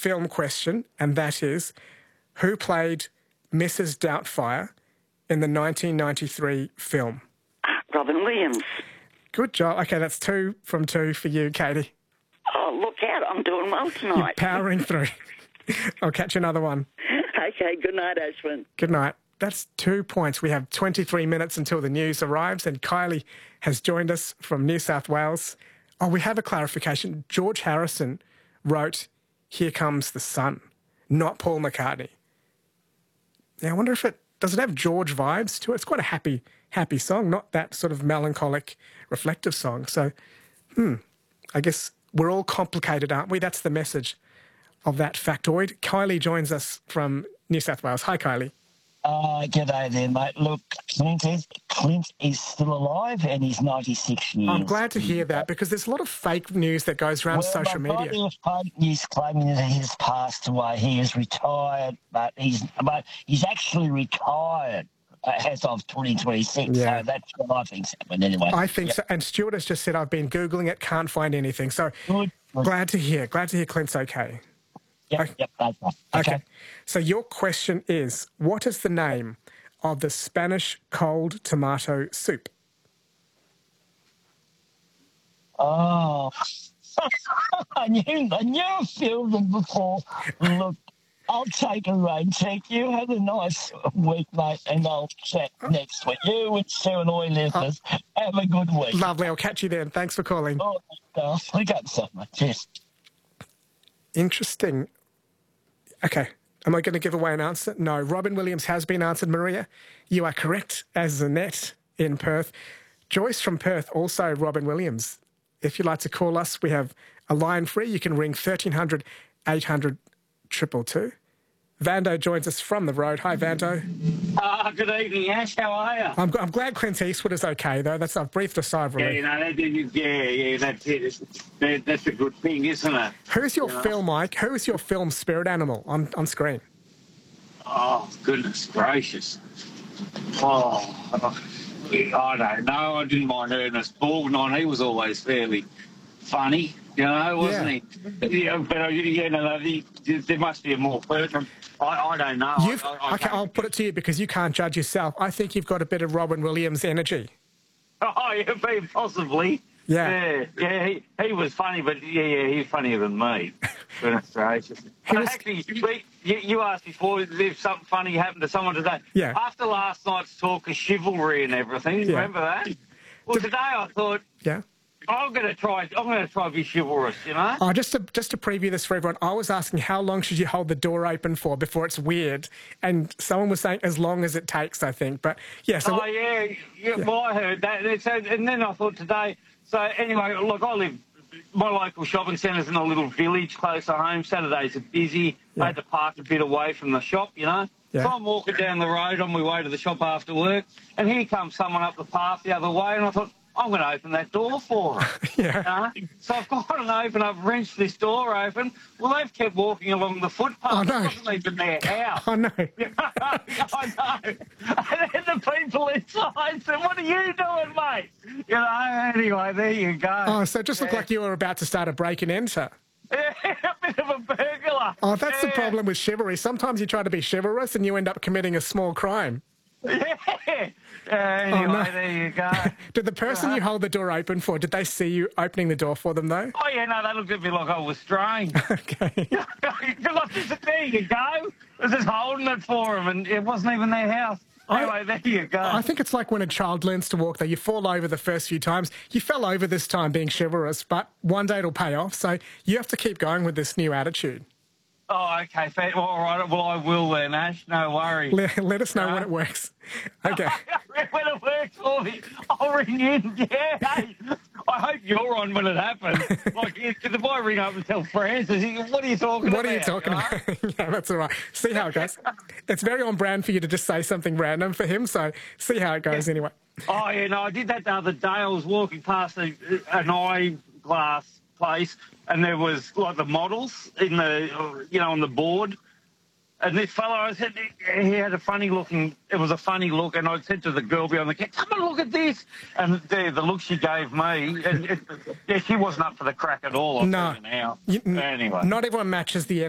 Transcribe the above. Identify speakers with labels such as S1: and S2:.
S1: film question, and that is, who played Mrs. Doubtfire in the 1993 film?
S2: Robin Williams.
S1: Good job. Okay, that's 2 from 2 for you, Katie.
S2: Oh, look out, I'm doing well
S1: You're
S2: tonight.
S1: powering through. I'll catch another one.
S2: Okay, good night, Ashwin.
S1: Good night. That's 2 points. We have 23 minutes until the news arrives, and Kylie has joined us from New South Wales. Oh, we have a clarification. George Harrison wrote Here Comes the Sun, not Paul McCartney. Now, I wonder if does it have George vibes to it? It's quite a happy song, not that sort of melancholic, reflective song. So, I guess we're all complicated, aren't we? That's the message of that factoid. Kylie joins us from New South Wales. Hi, Kylie.
S3: G'day there, mate. Look, Clint is still alive and he's 96 years.
S1: I'm glad to hear that because there's a lot of fake news that goes around social media.
S3: There's fake news claiming that he's passed away. He is retired, but he's actually retired as of 2026.
S1: Yeah.
S3: So that's what I think's happened anyway.
S1: I think so. And Stuart has just said, I've been Googling it, can't find anything. So
S3: Good.
S1: glad to hear Clint's okay.
S3: Yep,
S1: Okay. So your question is, what is the name of the Spanish cold tomato soup?
S3: Oh, I knew a few of them before. Look, I'll take a rain check. You have a nice week, mate, and I'll chat next week. You and Sue and all listeners, have a good week.
S1: Lovely. I'll catch you then. Thanks for calling.
S3: Oh, look up something. Cheers.
S1: Interesting. Okay. Am I going to give away an answer? No. Robin Williams has been answered, Maria. You are correct, as Annette in Perth. Joyce from Perth, also Robin Williams. If you'd like to call us, we have a line free. You can ring 1300 800 222. Vando joins us from the road. Hi, Vando.
S4: Good evening, Ash. How are you?
S1: I'm glad Clint Eastwood is okay, though. I've breathed a sigh of relief.
S4: That's it. That's a good thing, isn't it?
S1: Who's your film, Mike? Who is your film spirit animal on screen?
S4: Oh, goodness gracious. Oh, I don't know. I didn't mind Ernest Borgnine. He was always fairly funny, wasn't he? Yeah, but there must be a more pertinent. I don't know.
S1: I'll put it to you because you can't judge yourself. I think you've got a bit of Robin Williams energy.
S4: Oh, yeah, possibly.
S1: Yeah.
S4: He was funny, but he's funnier than me. Goodness gracious. Actually, you asked before if something funny happened to someone today.
S1: Yeah.
S4: After last night's talk of chivalry and everything, remember that? Well, today I thought, I'm going to try to be chivalrous,
S1: Oh, just to preview this for everyone, I was asking how long should you hold the door open for before it's weird, and someone was saying as long as it takes, I think. But yeah. So
S4: well, I heard that, and then I thought today. So anyway, look, my local shopping centre's in a little village close to home. Saturdays are busy. I had to park a bit away from the shop,
S1: Yeah.
S4: So I'm walking down the road on my way to the shop after work, and here comes someone up the path the other way, and I thought, I'm going to open that door for them. So I've gone and opened up, wrenched this door open. Well, they've kept walking along the footpath.
S1: Oh, no.
S4: It wasn't even their house.
S1: Oh, no.
S4: I know. And then the people inside said, what are you doing, mate? Anyway, there you go.
S1: Oh, so it just looked like you were about to start a break and enter.
S4: Yeah, a bit of a burglar.
S1: Oh, that's the problem with chivalry. Sometimes you try to be chivalrous and you end up committing a small crime.
S4: Yeah. Anyway, there you go.
S1: Did the person you hold the door open for, did they see you opening the door for them, though?
S4: Oh, yeah, no, they looked at me like I was strange.
S1: Okay.
S4: There you go. I was just holding it for them, and it wasn't even their house. Anyway, there you go.
S1: I think it's like when a child learns to walk, though. You fall over the first few times. You fell over this time being chivalrous, but one day it'll pay off. So you have to keep going with this new attitude.
S4: Oh, okay. Well, all right. Well, I will then, Ash. No worries.
S1: Let us know when it works. Okay.
S4: When it works for me, I'll ring in. Yeah. Hey, I hope you're on when it happens. Because if I ring up and tell Francis, what are you talking about?
S1: What are you talking about? Yeah, that's all right. See how it goes. It's very on brand for you to just say something random for him, so see how it goes anyway.
S4: Oh, yeah, no, I did that the other day. I was walking past an eyeglass place, and there was like the models in the, on the board. And this fellow, I said, he had a funny looking, it was a funny look, and I said to the girl behind the counter, come and look at this. And the look she gave me, she wasn't up for the crack at all.
S1: No.
S4: Anyway.
S1: Not everyone matches the